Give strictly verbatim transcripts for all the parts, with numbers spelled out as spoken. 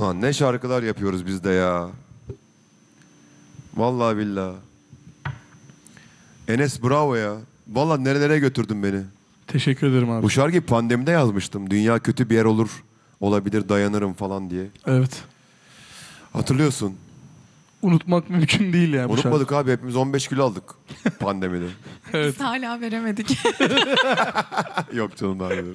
Lan ne şarkılar yapıyoruz biz de ya. Vallahi billahi. Enes bravo ya. Vallahi nerelere götürdün beni. Teşekkür ederim abi. Bu şarkıyı pandemide yazmıştım. Dünya kötü bir yer olur, olabilir, dayanırım falan diye. Evet. Hatırlıyorsun. Unutmak mümkün değil yani bu şarkı. Unutmadık abi, hepimiz on beş kilo aldık pandemide. Evet. Biz hala veremedik. Yok canım, daha iyi.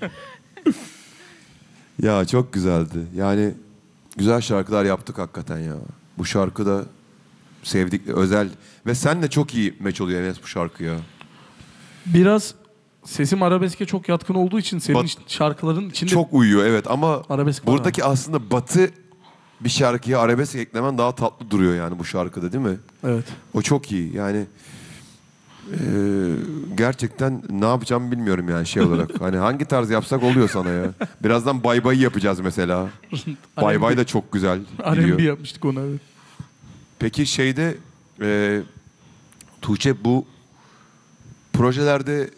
Ya çok güzeldi. Yani güzel şarkılar yaptık hakikaten ya. Bu şarkı da sevdik, özel. Ve sen de çok iyi meç oluyor Enes bu şarkıya. Biraz sesim arabeske çok yatkın olduğu için senin Bat- şarkıların içinde Çok uyuyor evet, ama arabesk var buradaki aslında batı bir şarkıya arabesk eklemen daha tatlı duruyor yani bu şarkıda, değil mi? Evet. O çok iyi yani. Eee, gerçekten ne yapacağımı bilmiyorum yani şey olarak. Hani hangi tarz yapsak oluyor sana ya. Birazdan Bay Bay'ı yapacağız mesela. Bay Bay da çok güzel R and B gidiyor. yapmıştık onu, evet. Peki şeyde eee Tuğçe, bu projelerde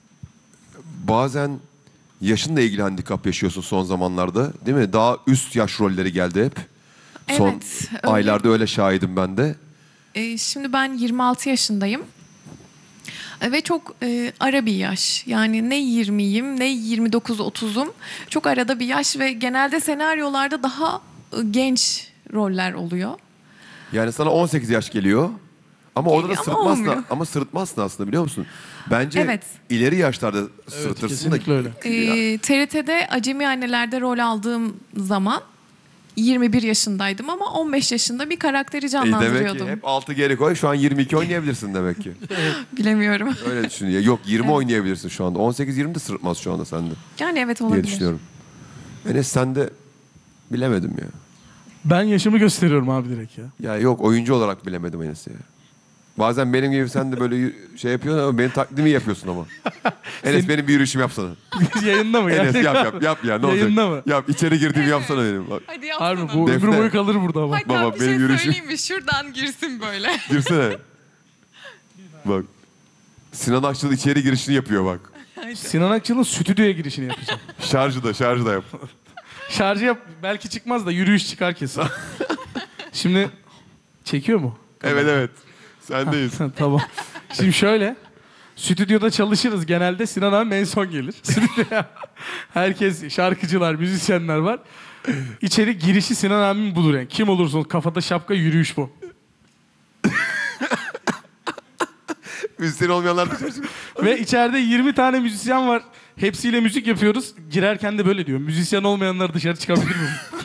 bazen yaşınla ilgili handikap yaşıyorsun son zamanlarda, değil mi? Daha üst yaş rolleri geldi hep. Son Evet, öyle. aylarda öyle şahidim ben de. Ee, şimdi ben yirmi altı yaşındayım. Ee, Ve çok e, ara bir yaş. Yani ne yirmiyim ne yirmi dokuz otuzum. Çok arada bir yaş ve genelde senaryolarda daha e, genç roller oluyor. Yani sana on sekiz yaş geliyor. Ama orada da Geliyor ama sırıtmazsın, olmuyor. ama sırıtmazsın aslında, biliyor musun? Bence Evet. ileri yaşlarda sırıtırsın da. kesinlikle öyle. Ee, T R T'de Acemi Anneler'de rol aldığım zaman yirmi bir yaşındaydım ama on beş yaşında bir karakteri E demek canlandırıyordum. ki hep altı geri koy. Şu an yirmi iki oynayabilirsin demek ki. Bilemiyorum. Öyle düşünüyor. Yok, yirmi Evet. oynayabilirsin şu anda. on sekiz yirmi de sırıtmaz şu anda sende Yani evet diye olabilir. düşünüyorum. Enes, sen de bilemedim ya. Ben yaşımı gösteriyorum abi direkt ya. Ya yok, oyuncu olarak bilemedim Enes ya. Bazen benim gibi sen de böyle y- şey yapıyorsun ama benim taklidimi yapıyorsun ama. Enes, benim bir yürüyüşüm yapsana. Yayında mı? Enes gerçekten? yap yap yap ya, ne olacak? Yayında mı? Yap, içeri girdiğimi yapsana benim. Bak, Hadi yapsana. Harbi bu Defne. ömür boyu kalır burada ama. Hatta Baba, bir benim şey yürüyüşüm- söyleyeyim mi? Şuradan girsin böyle. girsene. Bak. Sinan Akçıl içeri girişini yapıyor bak. Sinan Akçıl'ın stüdyoya girişini yapacağım. Şarjı da şarjı da yap. Şarjı yap, belki çıkmaz da yürüyüş çıkar kesin. Şimdi çekiyor mu? Evet evet. Sendeyiz. Tamam. Şimdi şöyle. Stüdyoda çalışırız. Genelde Sinan abi en son gelir. Stüdyoya herkes, şarkıcılar, müzisyenler var. İçeri girişi Sinan abimin budur yani. Kim olursa olsun kafada şapka, yürüyüş bu. Müzisyen olmayanlar dışarı çıkıyor. Ve içeride yirmi tane müzisyen var. Hepsiyle müzik yapıyoruz. Girerken de böyle diyor. Müzisyen olmayanlar dışarı çıkabilir mi?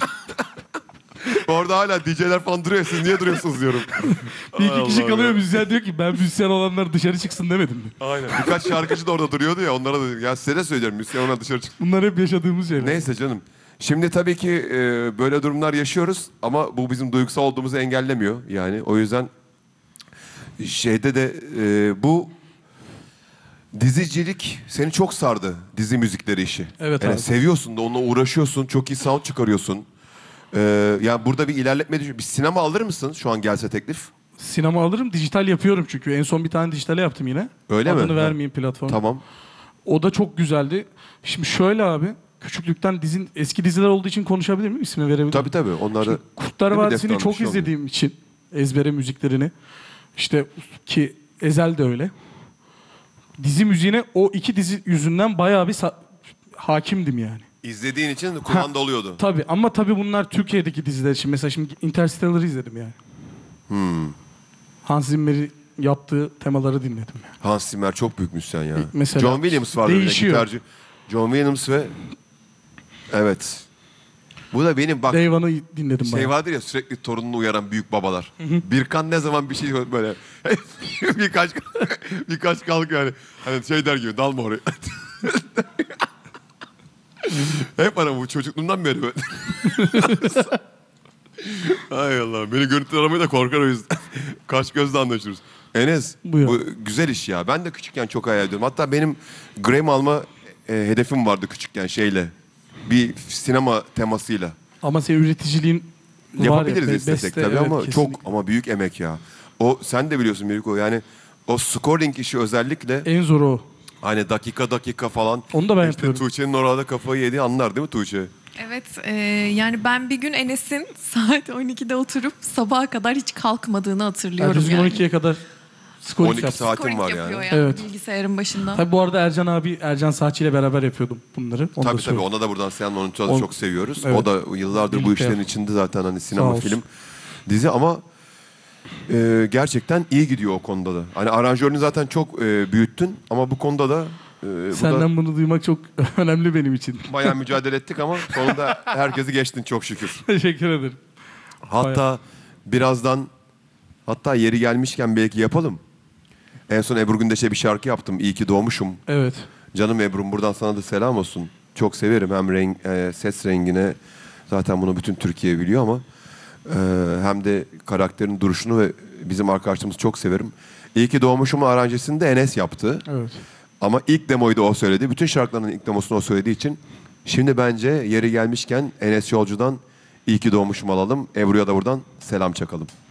Orada hala D J'ler falan duruyor. Siz niye duruyorsunuz diyorum. Bir iki Ay kişi Allah'ım kalıyor, ya. müzisyen diyor ki ben müzisyen olanlar dışarı çıksın demedim mi? Aynen. Birkaç şarkıcı da orada duruyordu ya, onlara da dedim. Ya size de söylüyorum, müzisyen olmayan dışarı çık. Bunlar hep yaşadığımız şeyler. Neyse canım. Şimdi tabii ki e, böyle durumlar yaşıyoruz ama bu bizim duygusal olduğumuzu engellemiyor. Yani o yüzden şeyde de e, bu dizicilik seni çok sardı, dizi müzikleri işi. Evet yani abi. seviyorsun da, onunla uğraşıyorsun, çok iyi sound çıkarıyorsun. E, yani burada bir ilerletme düşün. Bir sinema alır mısın şu an gelse teklif? Sinema alırım, dijital yapıyorum çünkü. En son bir tane dijitale yaptım yine. Öyle mi? Adını Ha. vermeyeyim platform. Tamam. O da çok güzeldi. Şimdi şöyle abi, küçüklükten dizin eski diziler olduğu için konuşabilir miyim? İsmi verebilir miyim? Tabii tabii. Onları Şimdi Kurtlar Değil mi? Vadisi'ni Defne Hanım, çok bir şey olmuyor. izlediğim için ezbere müziklerini, işte ki Ezel de öyle. Dizi müziğine o iki dizi yüzünden bayağı bir sa- hakimdim yani. İzlediğin için kumanda oluyordu. Tabii ama tabii bunlar Türkiye'deki diziler için. Mesela şimdi Interstellar'ı izledim yani. Hmm. Hans Zimmer'i yaptığı temaları dinledim yani. Hans Zimmer çok büyük müzisyen ya. Mesela John Williams vardı bir de, değişiyor. gitarcı. John Williams ve evet. Bu da benim bak Dave Vaughan'ı dinledim şey bayağı. vardır ya, sürekli torununu uyaran büyük babalar. Birkan ne zaman bir şey böyle birkaç birkaç kalk yani. Hani şey der gibi, dalma oraya. Hep bana bu çocukluğumdan beri böyle. Hay Allah, beni görüntü aramaya da korkar o yüzden. Kaş gözle anlaşırız. Enes, Buyur. bu güzel iş ya. Ben de küçükken çok hayal ediyorum. Hatta benim Grammy alma e, hedefim vardı küçükken şeyle. Bir sinema temasıyla. Ama senin üreticiliğin var ya, Yapabiliriz be- istesek beste, tabii evet, ama kesinlikle. çok ama büyük emek ya. O sen de biliyorsun Mirko, yani o scoring işi özellikle En zoru o. hani dakika dakika falan. Onu da ben işte yapıyorum. Tuğçe'nin orada kafayı yediği anlar değil mi Tuğçe? Evet, e, yani ben bir gün Enes'in saat on ikide oturup sabaha kadar hiç kalkmadığını hatırlıyorum. Ertesi gün yani. on ikiye kadar scoring on iki yaptım. saatim Scoring var yapıyor yani. yani Evet. bilgisayarın başında. Tabii bu arada Ercan abi, Ercan Saatçi ile beraber yapıyordum bunları. Onu da Tabii tabii söyleyeyim. ona da buradan selamlar. Onu da On- çok seviyoruz. Evet. O da yıllardır bu Birlikte işlerin yap- içinde zaten hani Sağ sinema, olsun. film, dizi ama e, gerçekten iyi gidiyor o konuda da. Hani aranjörünü zaten çok e, büyüttün ama bu konuda da e, bu da Senden bunu duymak çok önemli benim için. bayağı mücadele ettik ama sonunda herkesi geçtin çok şükür. Teşekkür ederim. Hatta birazdan hatta yeri gelmişken belki yapalım. En son Ebru Gündeş'e bir şarkı yaptım. İyi ki doğmuşum. Evet. Canım Ebru'm buradan sana da selam olsun. Çok severim hem renk, e, ses rengine zaten bunu bütün Türkiye biliyor ama e, hem de karakterin duruşunu ve bizim arkadaşlarımızı çok severim. İyi ki doğmuşumun aranjesini de Enes yaptı. Evet. Ama ilk demoyu da o söyledi. Bütün şarkıların ilk demosunu o söylediği için şimdi bence yeri gelmişken Enes Yolcu'dan İyi ki doğmuşum alalım. Ebru'ya da buradan selam çakalım.